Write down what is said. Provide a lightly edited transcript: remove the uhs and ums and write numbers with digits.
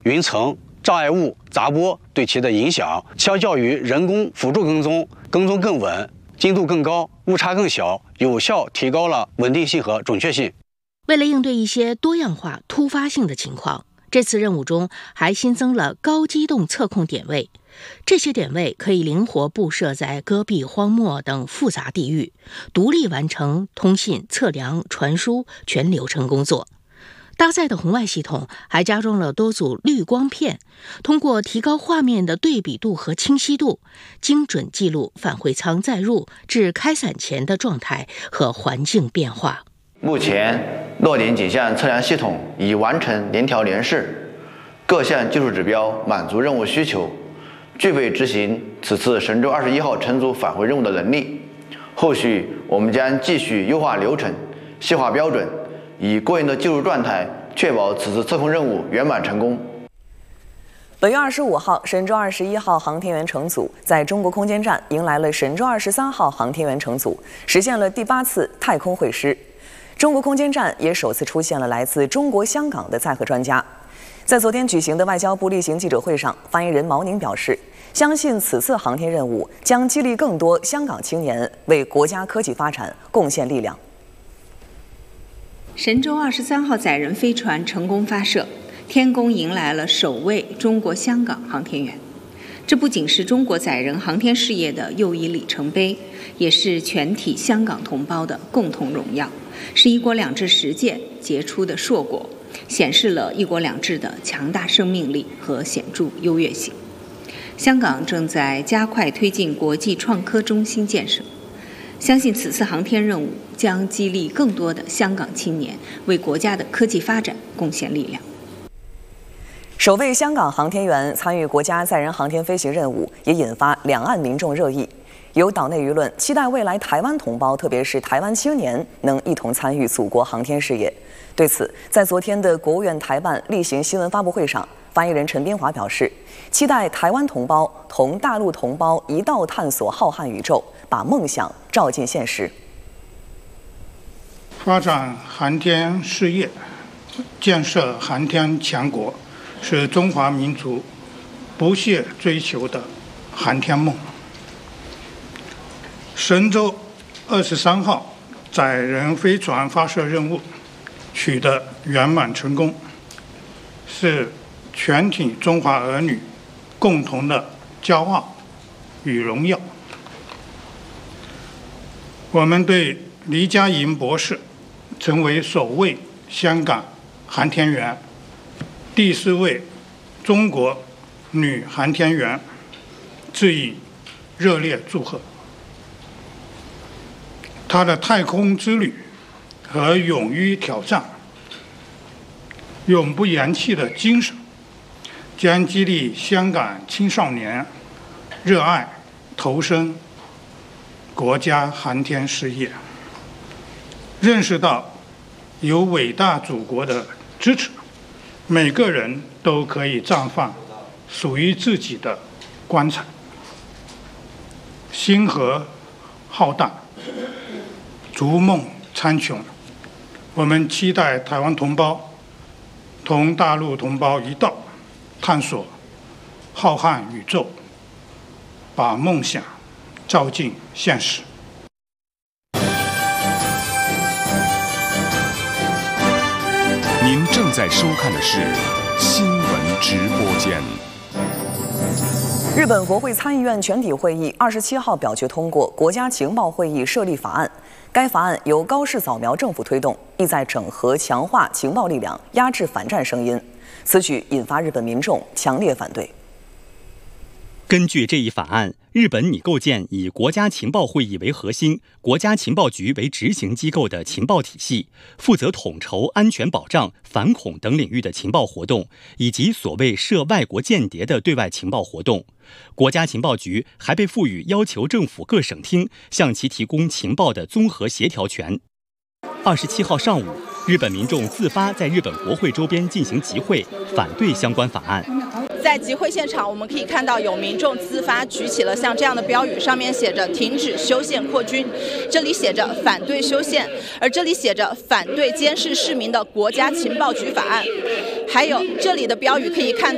云层、障碍物、杂波对其的影响，相较于人工辅助跟踪，跟踪更稳，精度更高，误差更小，有效提高了稳定性和准确性。 为了应对一些多样化、突发性的情况，这次任务中还新增了高机动测控点位。这些点位可以灵活布设在戈壁、荒漠等复杂地域，独立完成通信、测量、传输全流程工作。搭载的红外系统还加装了多组滤光片，通过提高画面的对比度和清晰度，精准记录返回舱载入至开伞前的状态和环境变化。 目前落点景象测量系统已完成联调联试，各项技术指标满足任务需求，具备执行此次神舟21号乘组返回任务的能力。后续我们将继续优化流程，细化标准，以过硬的技术状态确保此次测控任务圆满成功。 本月25号，神舟21号航天员乘组在中国空间站迎来了神舟23号航天员乘组，实现了第8次太空会师。中国空间站也首次出现了来自中国香港的载荷专家。在昨天举行的外交部例行记者会上，发言人毛宁表示，相信此次航天任务将激励更多香港青年为国家科技发展贡献力量。 神舟23号载人飞船成功发射，天宫迎来了首位中国香港航天员。这不仅是中国载人航天事业的又一里程碑，也是全体香港同胞的共同荣耀，是一国两制实践杰出的硕果，显示了一国两制的强大生命力和显著优越性。香港正在加快推进国际创科中心建设，相信此次航天任务将激励更多的香港青年为国家的科技发展贡献力量。 首位香港航天员参与国家载人航天飞行任务，也引发两岸民众热议。有岛内舆论期待未来台湾同胞，特别是台湾青年，能一同参与祖国航天事业。对此，在昨天的国务院台办例行新闻发布会上，发言人陈斌华表示，期待台湾同胞同大陆同胞一道探索浩瀚宇宙，把梦想照进现实。 发展航天事业，建设航天强国，是中华民族不懈追求的航天梦。神舟23号载人飞船发射任务取得圆满成功，是全体中华儿女共同的骄傲与荣耀。我们对黎佳莹博士成为首位香港航天员、第4位中国女航天员致以热烈祝贺。她的太空之旅和勇于挑战、永不言弃的精神，将激励香港青少年热爱投身国家航天事业，认识到有伟大祖国的支持，每个人都可以绽放属于自己的光彩。星河浩大，逐梦苍穹，我们期待台湾同胞同大陆同胞一道探索浩瀚宇宙，把梦想照进现实。 您正在收看的是新闻直播间。 日本国会参议院全体会议27号表决通过国家情报会议设立法案。该法案由高市早苗政府推动，意在整合强化情报力量，压制反战声音。此举引发日本民众强烈反对。 根据这一法案，日本拟构建以国家情报会议为核心、国家情报局为执行机构的情报体系，负责统筹安全保障、反恐等领域的情报活动，以及所谓涉外国间谍的对外情报活动。国家情报局还被赋予要求政府各省厅向其提供情报的综合协调权。27号上午，日本民众自发在日本国会周边进行集会，反对相关法案。 在集会现场，我们可以看到有民众自发举起了像这样的标语，上面写着“停止修宪扩军”，这里写着“反对修宪”，而这里写着“反对监视市民的国家情报局法案”。还有这里的标语可以看